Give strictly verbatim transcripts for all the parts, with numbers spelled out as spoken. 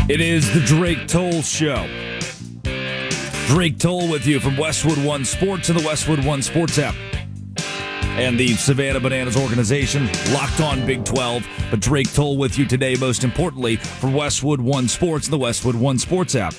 It is the Drake Toll Show. Drake Toll with you from Westwood One Sports and the Westwood One Sports app. And the Savannah Bananas organization, Locked On Big twelve. But Drake Toll with you today, most importantly, from Westwood One Sports and the Westwood One Sports app.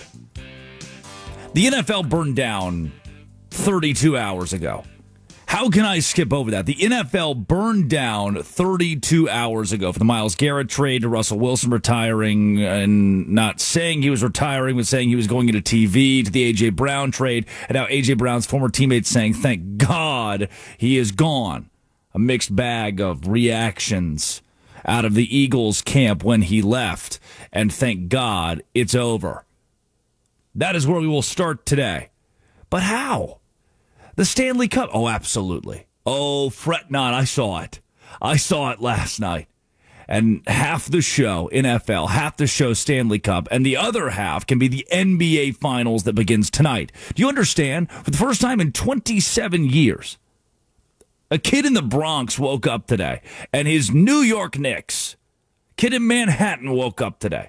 The N F L burned down thirty-two hours ago. How can I skip over that? The N F L burned down thirty-two hours ago for the Myles Garrett trade, to Russell Wilson retiring and not saying he was retiring, but saying he was going into T V, to the A J. Brown trade, and now A J. Brown's former teammates saying, thank God he is gone. A mixed bag of reactions out of the Eagles camp when he left, and thank God it's over. That is where we will start today. But how? The Stanley Cup. Oh, absolutely. Oh, fret not. I saw it. I saw it last night. And half the show, N F L, half the show, Stanley Cup, and the other half can be the N B A Finals that begins tonight. Do you understand? For the first time in twenty-seven years, a kid in the Bronx woke up today, and his New York Knicks, kid in Manhattan woke up today.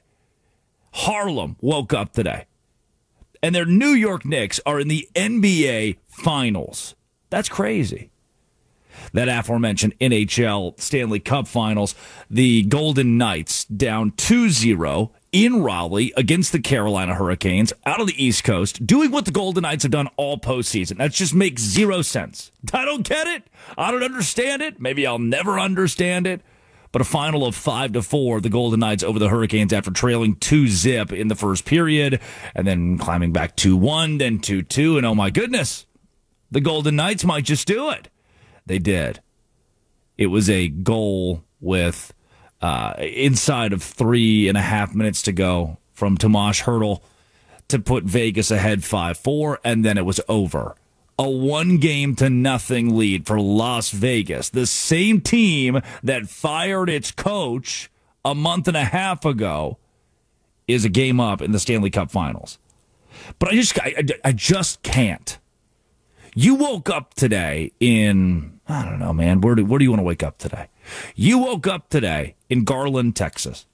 Harlem woke up today. And their New York Knicks are in the N B A Finals. That's crazy. That aforementioned N H L Stanley Cup Finals, the Golden Knights down two zero in Raleigh against the Carolina Hurricanes out of the East Coast, doing what the Golden Knights have done all postseason. That just makes zero sense. I don't get it. I don't understand it. Maybe I'll never understand it. But a final of five to four, the Golden Knights over the Hurricanes after trailing two zip in the first period, and then climbing back two one, then two two, and oh my goodness, the Golden Knights might just do it. They did. It was a goal with uh, inside of three and a half minutes to go from Tomas Hertl to put Vegas ahead five four, and then it was over. A one-game to nothing lead for Las Vegas, the same team that fired its coach a month and a half ago, is a game up in the Stanley Cup Finals. But I just, I, I just can't. You woke up today in, I don't know, man, where do, where do you want to wake up today? You woke up today in Garland, Texas,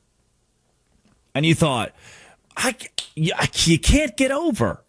and you thought, I, you, you can't get over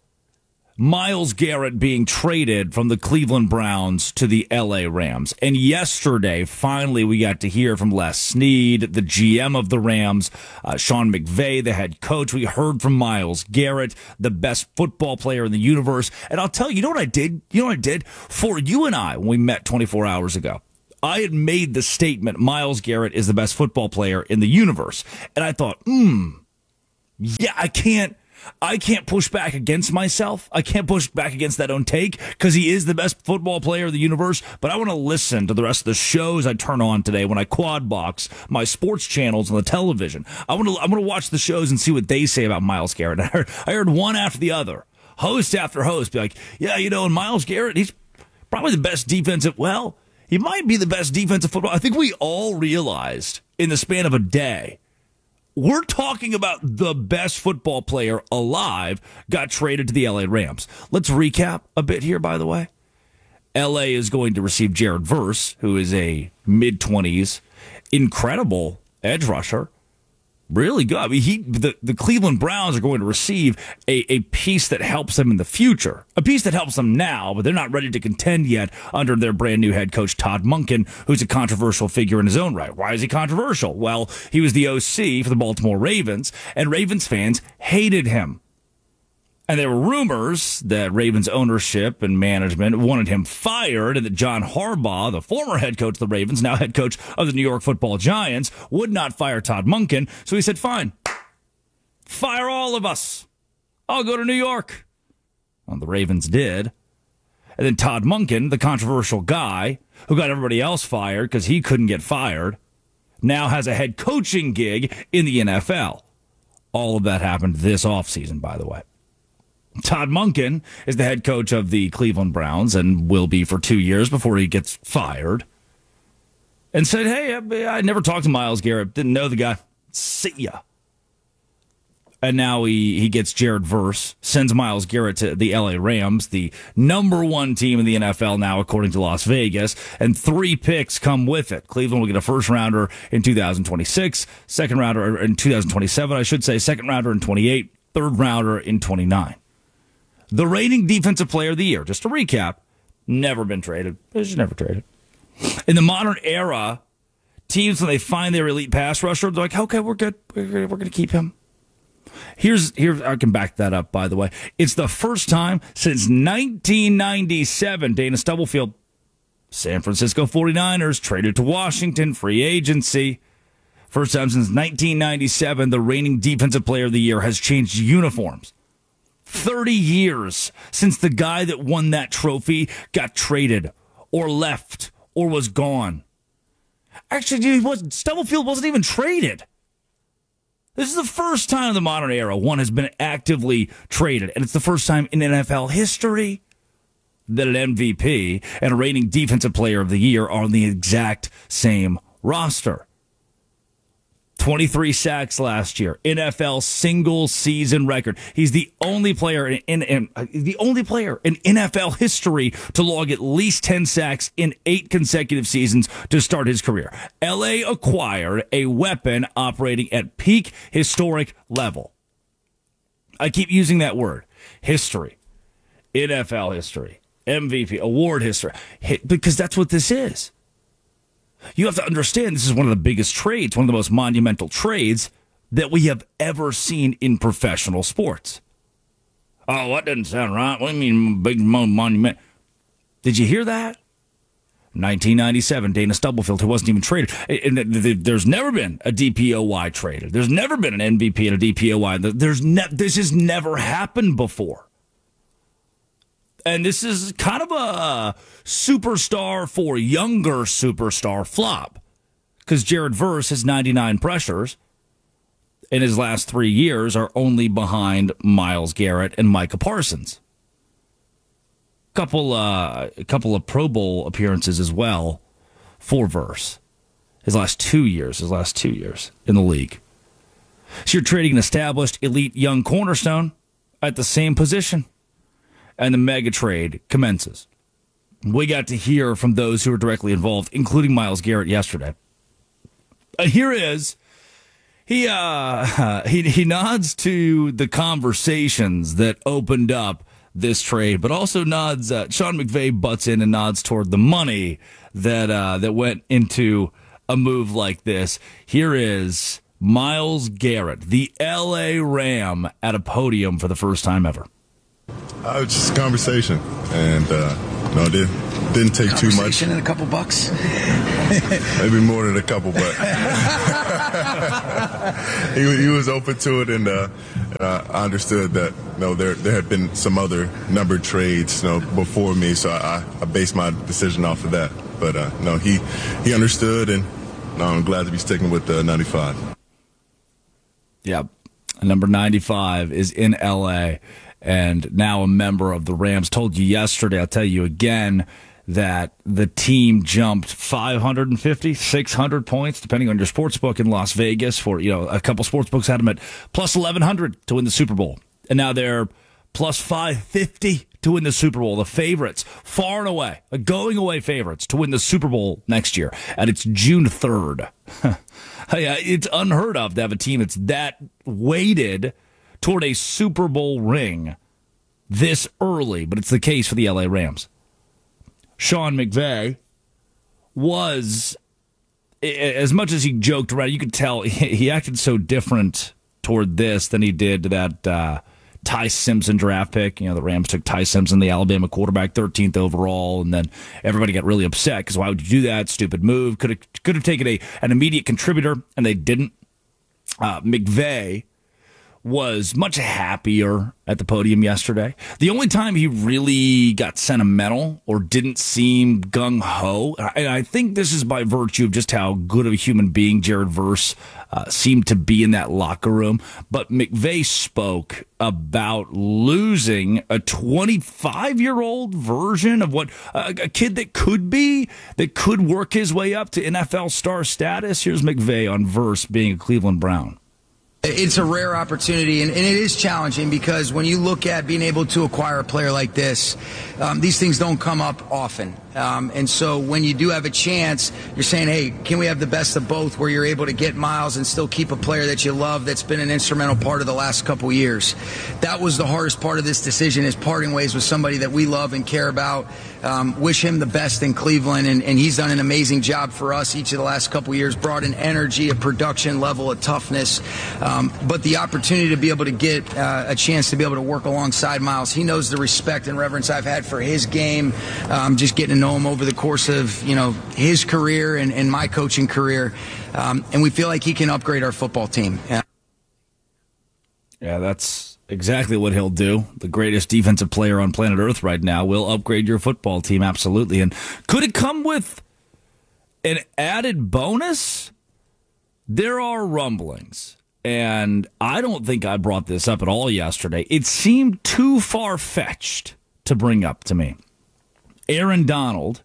Myles Garrett being traded from the Cleveland Browns to the L A Rams. And yesterday, finally, we got to hear from Les Snead, the G M of the Rams, uh, Sean McVay, the head coach. We heard from Myles Garrett, the best football player in the universe. And I'll tell you, you know what I did? You know what I did? For you and I, when we met twenty-four hours ago, I had made the statement, Myles Garrett is the best football player in the universe. And I thought, hmm, yeah, I can't. I can't push back against myself. I can't push back against that own take because he is the best football player in the universe. But I want to listen to the rest of the shows I turn on today when I quad box my sports channels on the television. I want to I want to watch the shows and see what they say about Myles Garrett. I heard, I heard one after the other, host after host, be like, yeah, you know, and Myles Garrett, he's probably the best defensive. Well, he might be the best defensive football. I think we all realized in the span of a day, we're talking about the best football player alive got traded to the L A Rams. Let's recap a bit here, by the way. L A is going to receive Jared Verse, who is a mid-twenties, incredible edge rusher. Really good. I mean, he, the, the Cleveland Browns are going to receive a, a piece that helps them in the future. A piece that helps them now, but they're not ready to contend yet under their brand new head coach, Todd Monken, who's a controversial figure in his own right. Why is he controversial? Well, he was the O C for the Baltimore Ravens, and Ravens fans hated him. And there were rumors that Ravens ownership and management wanted him fired, and that John Harbaugh, the former head coach of the Ravens, now head coach of the New York Football Giants, would not fire Todd Monken. So he said, fine, fire all of us. I'll go to New York. Well, the Ravens did. And then Todd Monken, the controversial guy who got everybody else fired because he couldn't get fired, now has a head coaching gig in the N F L. All of that happened this offseason, by the way. Todd Monken is the head coach of the Cleveland Browns and will be for two years before he gets fired. And said, hey, I, I never talked to Myles Garrett. Didn't know the guy. See ya. And now he, he gets Jared Verse, sends Myles Garrett to the L A Rams, the number one team in the N F L now, according to Las Vegas. And three picks come with it. Cleveland will get a first rounder in two thousand twenty-six, second rounder in two thousand twenty-seven, I should say, second rounder in twenty-eight, third rounder in twenty-nine. The reigning defensive player of the year, just to recap, never been traded. It's never traded. In the modern era, teams, when they find their elite pass rusher, they're like, okay, we're good. We're, we're going to keep him. Here's here I can back that up, by the way. It's the first time since nineteen ninety-seven, Dana Stubblefield, San Francisco forty-niners, traded to Washington, free agency. First time since nineteen ninety-seven, the reigning defensive player of the year has changed uniforms. thirty years since the guy that won that trophy got traded or left or was gone. Actually, he wasn't, Stubblefield wasn't even traded. This is the first time in the modern era one has been actively traded, and it's the first time in N F L history that an M V P and a reigning defensive player of the year are on the exact same roster. twenty-three sacks last year, N F L single season record. He's the only player in, in, in uh, the only player in N F L history to log at least ten sacks in eight consecutive seasons to start his career. L A acquired a weapon operating at peak historic level. I keep using that word, history, N F L history, M V P, award history, because that's what this is. You have to understand this is one of the biggest trades, one of the most monumental trades that we have ever seen in professional sports. Oh, that doesn't sound right. What do you mean big monument? Did you hear that? nineteen ninety-seven, Dana Stubblefield, who wasn't even traded. And there's never been a D P O Y traded. There's never been an M V P and a D P O Y. There's ne- this has never happened before. And this is kind of a superstar for younger superstar flop. Because Jared Verse has ninety-nine pressures in his last three years are only behind Myles Garrett and Micah Parsons. Couple, uh, a couple of Pro Bowl appearances as well for Verse. His last two years, his last two years in the league. So you're trading an established elite young cornerstone at the same position. And the mega trade commences. We got to hear from those who were directly involved, including Myles Garrett yesterday. Uh, here is he uh, he he nods to the conversations that opened up this trade, but also nods. Uh, Sean McVay butts in and nods toward the money that uh, that went into a move like this. Here is Myles Garrett, the L A Ram, at a podium for the first time ever. Uh, it was just a conversation, and uh, no, it didn't, didn't take too much. Conversation and a couple bucks? Maybe more than a couple, but he, he was open to it, and uh, uh, I understood that you know, there there had been some other numbered trades you know, before me, so I, I based my decision off of that. But uh, no, he he understood, and no, I'm glad to be sticking with uh, ninety-five. Yeah, number ninety-five is in L A, and now a member of the Rams. Told you yesterday, I'll tell you again, that the team jumped five hundred fifty, six hundred points, depending on your sports book in Las Vegas. For, you know, a couple sports books had them at plus eleven hundred to win the Super Bowl. And now they're plus five fifty to win the Super Bowl. The favorites, far and away, going away favorites to win the Super Bowl next year. And it's June third. It's unheard of to have a team that's that weighted toward a Super Bowl ring this early, but it's the case for the L A Rams. Sean McVay was, as much as he joked around, you could tell he acted so different toward this than he did to that uh, Ty Simpson draft pick. You know, the Rams took Ty Simpson, the Alabama quarterback, thirteenth overall, and then everybody got really upset because why would you do that? Stupid move. Could have could have taken a an immediate contributor, and they didn't. Uh, McVay was much happier at the podium yesterday. The only time he really got sentimental or didn't seem gung-ho, and I think this is by virtue of just how good of a human being Jared Verse uh, seemed to be in that locker room, but McVay spoke about losing a twenty-five-year-old version of what uh, a kid that could be, that could work his way up to N F L star status. Here's McVay on Verse being a Cleveland Brown. It's a rare opportunity, and, and it is challenging because when you look at being able to acquire a player like this, um, these things don't come up often. Um, and so when you do have a chance, you're saying, hey, can we have the best of both where you're able to get Miles and still keep a player that you love that's been an instrumental part of the last couple years? That was the hardest part of this decision, is parting ways with somebody that we love and care about. Um, wish him the best in Cleveland, and, and he's done an amazing job for us each of the last couple years, brought an energy, a production level, a toughness. Um, but the opportunity to be able to get uh, a chance to be able to work alongside Miles, he knows the respect and reverence I've had for his game, um, just getting to know him over the course of, you know, his career and, and my coaching career. Um, and we feel like he can upgrade our football team. Yeah, yeah that's exactly what he'll do. The greatest defensive player on planet Earth right now will upgrade your football team, absolutely. And could it come with an added bonus? There are rumblings, and I don't think I brought this up at all yesterday. It seemed too far-fetched to bring up to me. Aaron Donald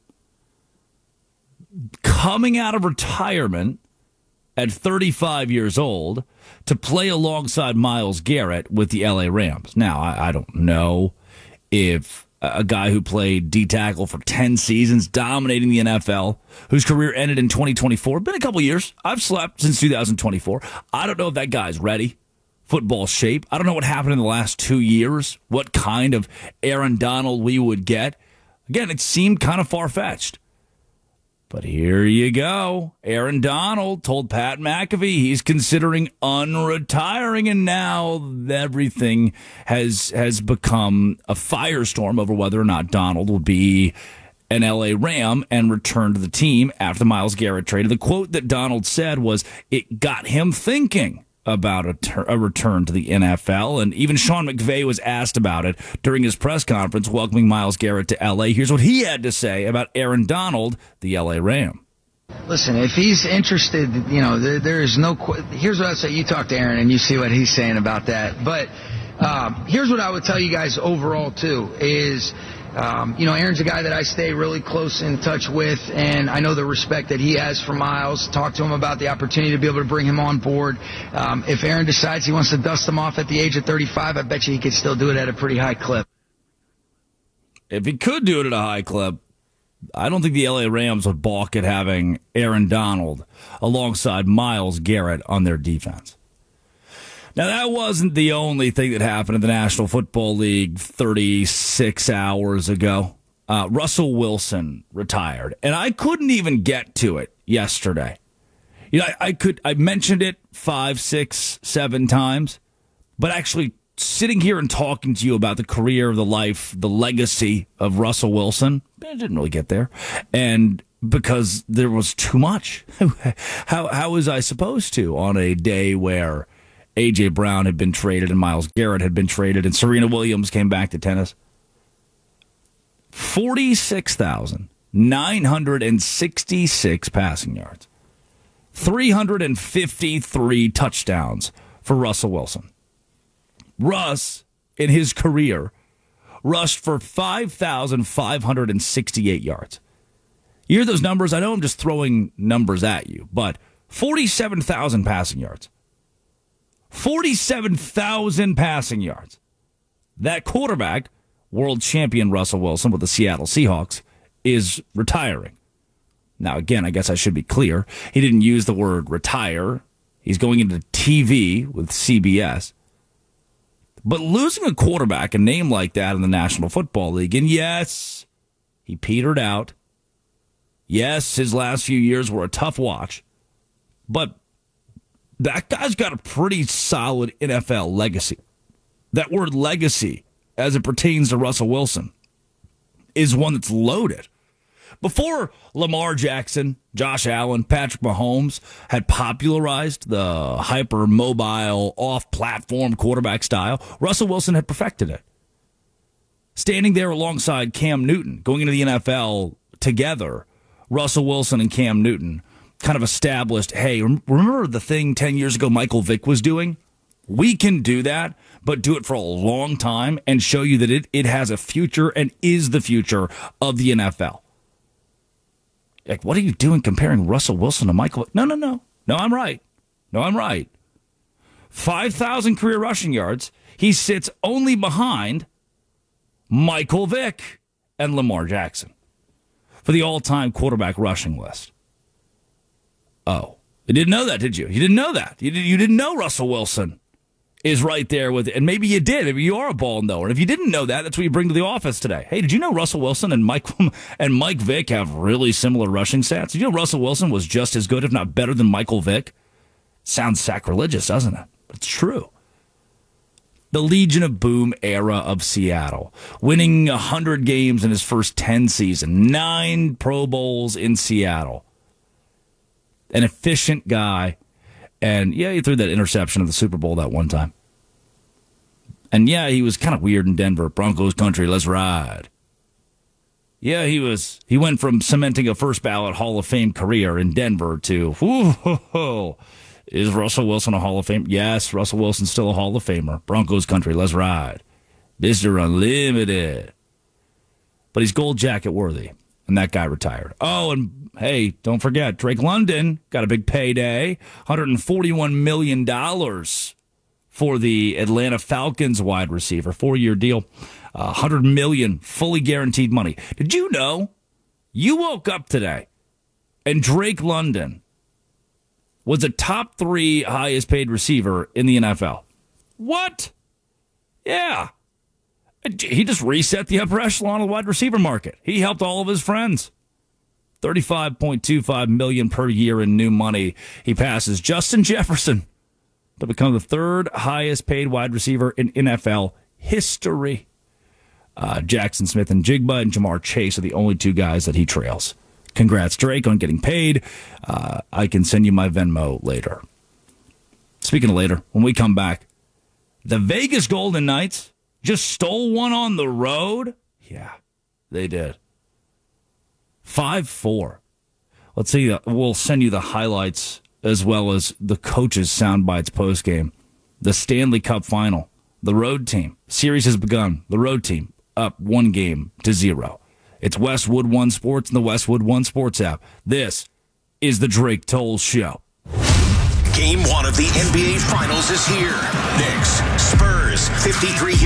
coming out of retirement at thirty-five years old to play alongside Myles Garrett with the L A Rams. Now, I, I don't know if a guy who played D-tackle for ten seasons, dominating the N F L, whose career ended in twenty twenty-four, been a couple years. I've slept since two thousand twenty-four. I don't know if that guy's ready, football shape. I don't know what happened in the last two years, what kind of Aaron Donald we would get. Again, it seemed kind of far-fetched. But here you go. Aaron Donald told Pat McAfee he's considering unretiring, and now everything has has become a firestorm over whether or not Donald will be an L A Ram and return to the team after the Myles Garrett trade. The quote that Donald said was, it got him thinking about a, ter- a return to the N F L, and even Sean McVay was asked about it during his press conference welcoming Myles Garrett to L A. Here's what he had to say about Aaron Donald, the L A Ram. Listen, if he's interested, you know, there, there is no qu- here's what I'd say. You talk to Aaron and you see what he's saying about that. But um, here's what I would tell you guys overall, too, is Um, you know, Aaron's a guy that I stay really close in touch with, and I know the respect that he has for Myles. Talk to him about the opportunity to be able to bring him on board. Um, if Aaron decides he wants to dust him off at the age of thirty-five, I bet you he could still do it at a pretty high clip. If he could do it at a high clip, I don't think the L A Rams would balk at having Aaron Donald alongside Myles Garrett on their defense. Now, that wasn't the only thing that happened in the National Football League thirty-six hours ago. Uh, Russell Wilson retired, and I couldn't even get to it yesterday. You know, I, I could I mentioned it five, six, seven times, but actually sitting here and talking to you about the career, the life, the legacy of Russell Wilson, I didn't really get there, and because there was too much. how how was I supposed to on a day where A J. Brown had been traded and Myles Garrett had been traded and Serena Williams came back to tennis? forty-six thousand nine hundred sixty-six passing yards. three hundred fifty-three touchdowns for Russell Wilson. Russ, in his career, rushed for five thousand five hundred sixty-eight yards. You hear those numbers? I know I'm just throwing numbers at you, but forty-seven thousand passing yards. forty-seven thousand passing yards. That quarterback, world champion Russell Wilson with the Seattle Seahawks, is retiring. Now, again, I guess I should be clear. He didn't use the word retire. He's going into T V with C B S. But losing a quarterback, a name like that in the National Football League, and yes, he petered out. Yes, his last few years were a tough watch. But that guy's got a pretty solid N F L legacy. That word legacy, as it pertains to Russell Wilson, is one that's loaded. Before Lamar Jackson, Josh Allen, Patrick Mahomes had popularized the hyper-mobile, off-platform quarterback style, Russell Wilson had perfected it. Standing there alongside Cam Newton, going into the N F L together, Russell Wilson and Cam Newton kind of established, hey, remember the thing ten years ago Michael Vick was doing? We can do that, but do it for a long time and show you that it, it has a future and is the future of the N F L. Like, what are you doing comparing Russell Wilson to Michael? No, no, no. No, I'm right. No, I'm right. five thousand career rushing yards. He sits only behind Michael Vick and Lamar Jackson for the all-time quarterback rushing list. Oh, you didn't know that, did you? You didn't know that. You, did, you didn't know Russell Wilson is right there with it. And maybe you did. Maybe you are a ball knower. And if you didn't know that, that's what you bring to the office today. Hey, did you know Russell Wilson and Mike and Mike Vick have really similar rushing stats? Did you know Russell Wilson was just as good, if not better, than Michael Vick? Sounds sacrilegious, doesn't it? But it's true. The Legion of Boom era of Seattle, winning one hundred games in his first ten seasons, nine Pro Bowls in Seattle. An efficient guy. And, yeah, he threw that interception of the Super Bowl that one time. And, yeah, he was kind of weird in Denver. Broncos country, let's ride. Yeah, he was. He went from cementing a first ballot Hall of Fame career in Denver to, whoo, ho, ho. Is Russell Wilson a Hall of Fame? Yes, Russell Wilson's still a Hall of Famer. Broncos country, let's ride. Mister Unlimited. But he's gold jacket worthy. And that guy retired. Oh, and hey, don't forget, Drake London got a big payday. one hundred forty-one million dollars for the Atlanta Falcons wide receiver. Four-year deal. Uh, one hundred million dollars fully guaranteed money. Did you know you woke up today and Drake London was a top three highest paid receiver in the N F L? What? Yeah. He just reset the upper echelon of the wide receiver market. He helped all of his friends. thirty-five point two five million dollars per year in new money. He passes Justin Jefferson to become the third highest paid wide receiver in N F L history. Uh, Jackson Smith and Jigba and Jamar Chase are the only two guys that he trails. Congrats, Drake, on getting paid. Uh, I can send you my Venmo later. Speaking of later, when we come back, the Vegas Golden Knights just stole one on the road? Yeah, they did. five four. Let's see. We'll send you the highlights as well as the coaches' sound bites postgame. The Stanley Cup final. The road team. Series has begun. The road team up one game to zero. It's Westwood One Sports and the Westwood One Sports app. This is the Drake Toll Show. Game one of the N B A Finals is here. Knicks, Spurs, fifty-three here.